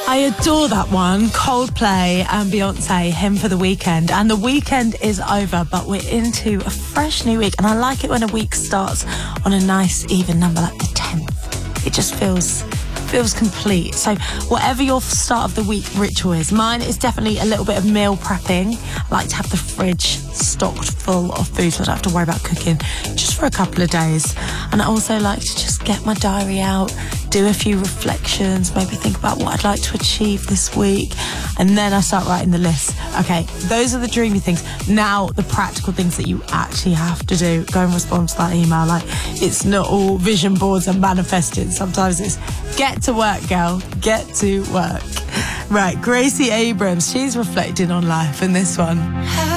I adore that one. Coldplay and Beyonce, Him for the Weekend. And the weekend is over, but we're into a fresh new week. And I like it when a week starts on a nice even number like the 10th. It just feels complete. So whatever your start of the week ritual is, mine is definitely a little bit of meal prepping. I like to have the fridge stocked full of food so I don't have to worry about cooking just for a couple of days. And I also like to just get my diary out, do a few reflections, maybe think about what I'd like to achieve this week, and then I start writing the list. Okay, those are the dreamy things. Now the practical things that you actually have to do. Go and respond to that email. Like, it's not all vision boards and manifesting. Sometimes it's get to work, girl. Get to work. Right, Gracie Abrams, she's reflecting on life in this one.